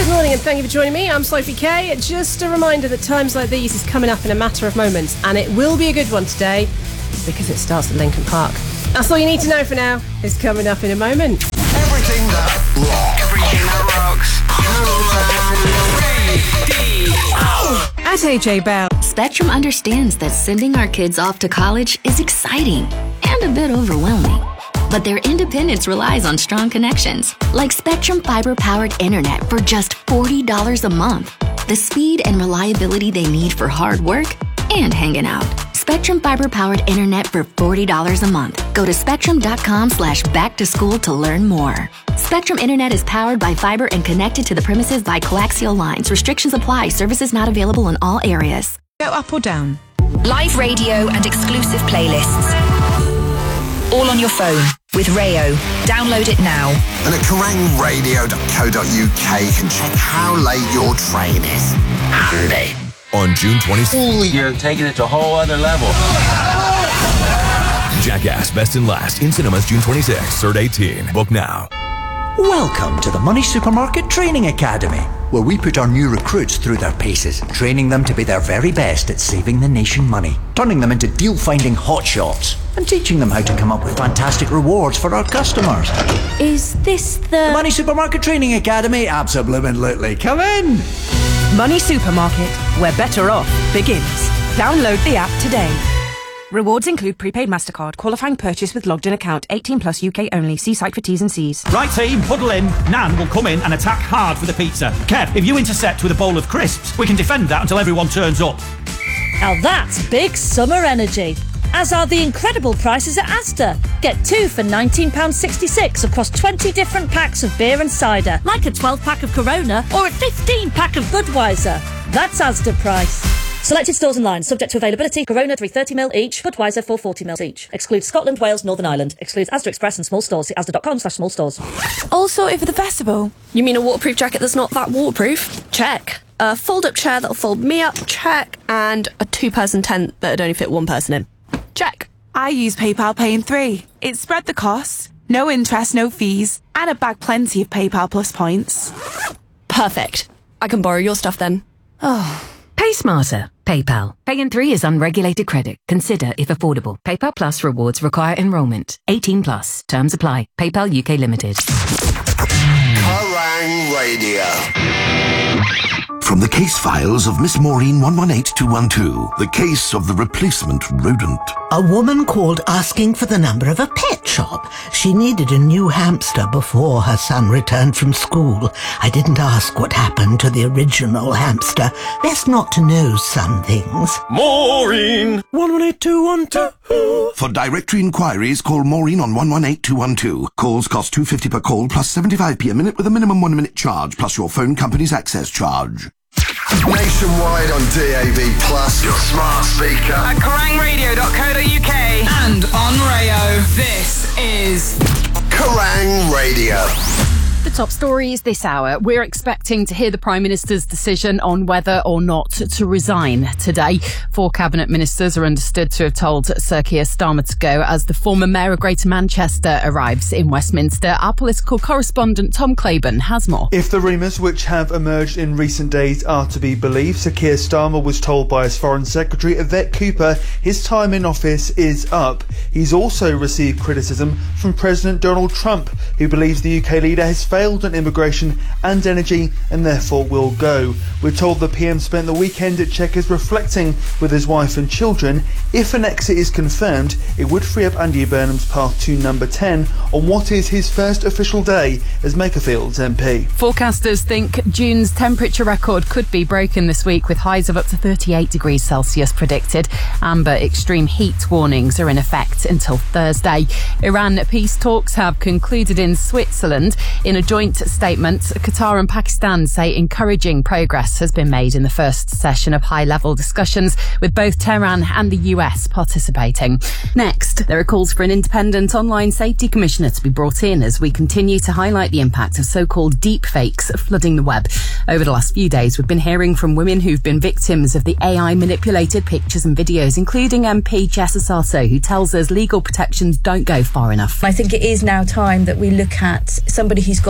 Good morning and thank you for joining me. I'm Sophie Kay. Just a reminder that times like these is coming up in a matter of moments, and it will be a good one today because it starts at Lincoln Park. That's all you need to know for now. It's coming up in a moment. Everything that rocks. Everything that rocks. At AJ Bell. Spectrum understands that sending our kids off to college is exciting and a bit overwhelming. But their independence relies on strong connections, like Spectrum fiber-powered internet for just $40 a month. The speed and reliability they need for hard work and hanging out. Spectrum fiber-powered internet for $40 a month. Go to spectrum.com/back-to-school to learn more. Spectrum Internet is powered by fiber and connected to the premises by coaxial lines. Restrictions apply. Services not available in all areas. Go up or down. Live radio and exclusive playlists. All on your phone with Rayo. Download it now. And at kerangradio.co.uk can check how late your train is. Handy. On June 26th. You're taking it to a whole other level. Jackass Best and Last in cinemas June 26th, third 18. Book now. Welcome to the Money Supermarket Training Academy, where we put our new recruits through their paces, training them to be their very best at saving the nation money, turning them into deal-finding hotshots, and teaching them how to come up with fantastic rewards for our customers. Is this the Money Supermarket Training Academy? Absolutely. Come in! Money Supermarket, where better off begins. Download the app today. Rewards include prepaid MasterCard, qualifying purchase with logged in account, 18 plus UK only. See site for T's and C's. Right team, huddle in. Nan will come in and attack hard for the pizza. Kev, if you intercept with a bowl of crisps, we can defend that until everyone turns up. Now that's big summer energy. As are the incredible prices at Asda. Get 2 for £19.66 across 20 different packs of beer and cider, like a 12-pack of Corona or a 15-pack of Budweiser. That's Asda price. Selected stores and lines, subject to availability. Corona 330ml each, Budweiser 440ml each. Excludes Scotland, Wales, Northern Ireland. Excludes Asda Express and small stores. See asda.com/small stores. All sorted for the festival. You mean a waterproof jacket that's not that waterproof? Check. A fold-up chair that'll fold me up? Check. And a two-person tent that'd only fit one person in? Check. I use PayPal Pay in 3. It spread the costs, no interest, no fees, and it bagged plenty of PayPal Plus points. Perfect. I can borrow your stuff then. Oh. Pay smarter. PayPal. Pay in 3 is unregulated credit. Consider if affordable. PayPal Plus rewards require enrolment. 18 plus. Terms apply. PayPal UK Limited. Kerrang Radio. From the case files of Miss Maureen 118212, the case of the replacement rodent. A woman called asking for the number of a pet shop. She needed a new hamster before her son returned from school. I didn't ask what happened to the original hamster. Best not to know some things. Maureen 118212. For directory inquiries, call Maureen on 118212. Calls cost £2.50 per call plus 75p a minute with a minimum 1 minute charge plus your phone company's access charge. Nationwide on DAB+, your smart speaker. At kerangradio.co.uk and on Rayo. This is Kerrang Radio. The top stories this hour. We're expecting to hear the Prime Minister's decision on whether or not to resign today. 4 cabinet ministers are understood to have told Sir Keir Starmer to go as the former Mayor of Greater Manchester arrives in Westminster. Our political correspondent Tom Claiborne has more. If the rumours which have emerged in recent days are to be believed, Sir Keir Starmer was told by his Foreign Secretary Yvette Cooper his time in office is up. He's also received criticism from President Donald Trump, who believes the UK leader has failed on immigration and energy and therefore will go. We're told the PM spent the weekend at Chequers reflecting with his wife and children. If an exit is confirmed, it would free up Andy Burnham's path to number 10 on what is his first official day as Makerfield's MP. Forecasters think June's temperature record could be broken this week with highs of up to 38 degrees Celsius predicted. Amber extreme heat warnings are in effect until Thursday. Iran peace talks have concluded in Switzerland. In a joint statement, Qatar and Pakistan say encouraging progress has been made in the first session of high-level discussions, with both Tehran and the US participating. Next, there are calls for an independent online safety commissioner to be brought in as we continue to highlight the impact of so-called deepfakes flooding the web. Over the last few days, we've been hearing from women who've been victims of the AI-manipulated pictures and videos, including MP Jess Asato, who tells us legal protections don't go far enough. I think it is now time that we look at somebody who's got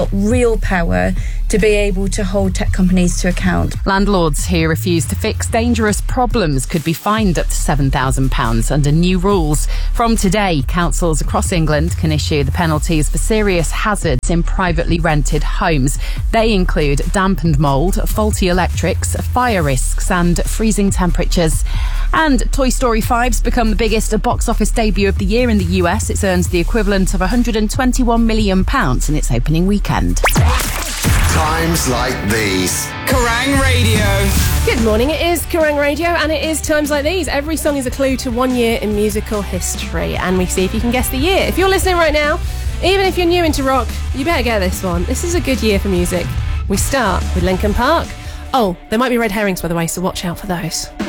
got real power to be able to hold tech companies to account. Landlords who refuse to fix dangerous problems could be fined up to £7,000 under new rules. From today, councils across England can issue the penalties for serious hazards in privately rented homes. They include damp and mould, faulty electrics, fire risks and freezing temperatures. And Toy Story 5's become the biggest box office debut of the year in the US. It's earned the equivalent of £121 million in its opening weekend. Times like these. Kerrang Radio. Good morning, it is Kerrang Radio and it is Times Like These. Every song is a clue to 1 year in musical history and we see if you can guess the year. If you're listening right now, even if you're new into rock, you better get this one. This is a good year for music. We start with Linkin Park. Oh, there might be red herrings by the way, so watch out for those.